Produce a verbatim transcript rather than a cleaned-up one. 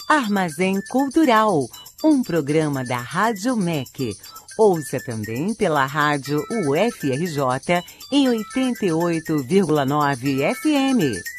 Armazém Cultural, um programa da Rádio M E C. Ouça também pela rádio U F R J em oitenta e oito vírgula nove F M.